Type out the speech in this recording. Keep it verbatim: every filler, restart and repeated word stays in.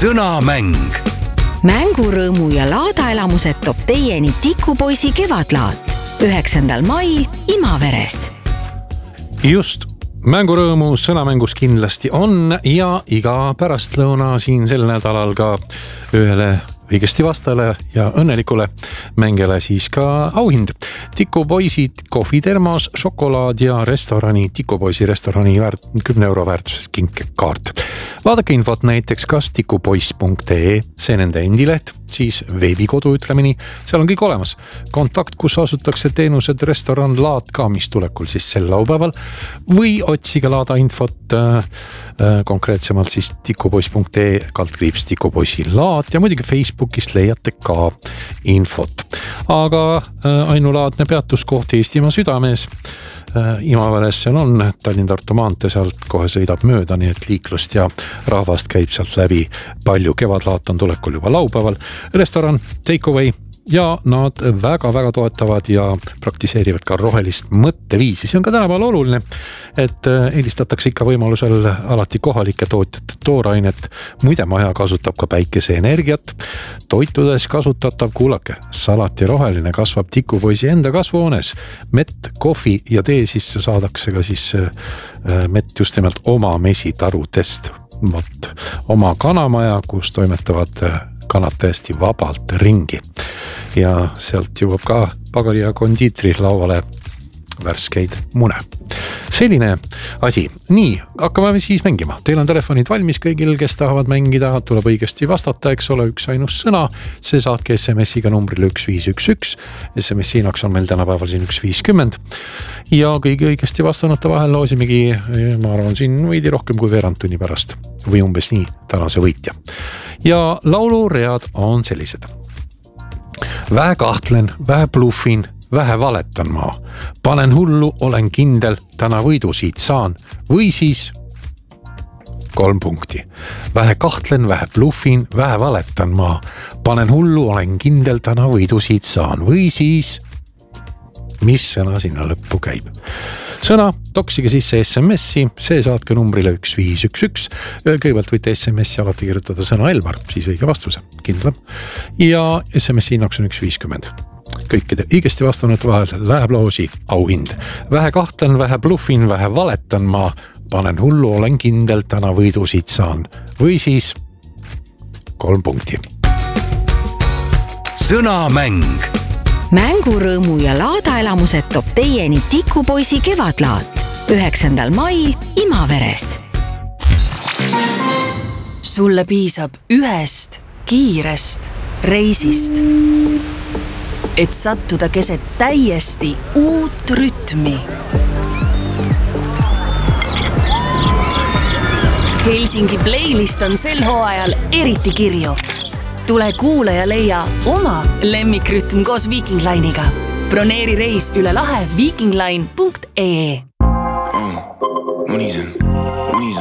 Sõnamäng. Mängurõõmu ja laadaelamused toob teieni Tikupoisi kevadlaat üheksandal mail Imaveres. Just, mängurõõmu sõnamängus kindlasti on ja iga pärastlõuna siin sel nädalal ka ühele õigesti vastale ja õnnelikule mängele siis ka auhind. Tikupoisi kohvitermos, šokolaad ja restorani, Tikupoisi restorani väärt, kümne euro väärtuses kinkekaart. Vaadake infot näiteks kas tikupois punkt ee, see nende endileht, siis veebikodu ütlemini, seal on kõik olemas. Kontakt, kus asutakse teenused, restoran, laad ka, mis tulekul siis sel laupäeval või otsige laada infot äh, äh, konkreetsemalt siis tikupois punkt ee kaldkriips Tikupoisi laad ja muidugi Facebookist leiate ka infot. Aga äh, ainulaadne peatuskoht Eestimaa südames äh, Imaveres seal on Tallinn-Tartu maantee, sealt kohe sõidab mööda, nii et liiklust ja rahvast käib sealt läbi palju. Kevadlaat on tulekul juba laupäeval. Restoran, takeaway ja nad väga-väga toetavad ja praktiseerivad ka rohelist mõtteviisi. See on ka tänapäeval oluline, et eelistatakse ikka võimalusel alati kohalike tootjate toorainet. Muide, maja kasutab ka päikeseenergiat. Toitudes kasutatav, kuulake, salati roheline kasvab Tikupoisi enda kasvuhoones. Mett, kohvi ja tee sisse saadakse ka siis mett just nimelt oma mesitarudest. Mot, oma kanamaja, kus toimetavad kanad täiesti vabalt ringi. Ja sealt jõuab ka pagari ja kondiitri lauale värskeid mune. Selline asi. Nii, hakkame siis mängima. Teil on telefonid valmis kõigil, kes tahavad mängida. Tuleb õigesti vastata, eks ole, üks ainus sõna. See saatke S M S-iga numbrile üks viis üks üks. S M S-i hinaks on meil tänapäeval siin üks viiskümmend. Ja kõigi õigesti vastanute vahel loosimegi, ma arvan, siin veidi rohkem kui veerand tunni pärast. Või umbes nii tänase võitja. Ja lauluread on sellised. Vähe kahtlen, vähe bluffin, vähe valetan ma. Panen hullu, olen kindel, täna võidu siit saan. Või siis kolm punkti. Vähe kahtlen, vähe bluffin, vähe valetan ma. Panen hullu, olen kindel, täna võidu siit saan. Või siis mis sõna sinna lõppu käib. Sõna, toksige sisse S M S-i, see saatke numbrile üks viis üks üks. Kõigepealt võite S M S-i alati kirjutada sõna Elmar, siis õige vastuse, kindlam. Ja S M S-i hinnaks on üks viiskümmend. Kõikide õigesti vastanute vahel läheb loosi auhind. Vähe kahtlen, vähe bluffin, vähe valetan ma. Panen hullu, olen kindel, täna võidu siit saan. Või siis kolm punkti. Sõnamäng. Mängurõõmu ja laadaelamused toob teieni Tikupoisi kevadlaat üheksandal mail Imaveres. Sulle piisab ühest kiirest reisist, et sattuda keset täiesti uut rütmi. Helsingi playlist on sel hooajal eriti kirju. Tule kuule ja leia oma lemmikrütm koos Viking Line'iga. Broneeri reis üle lahe vikingline punkt ee. Oh, unisem.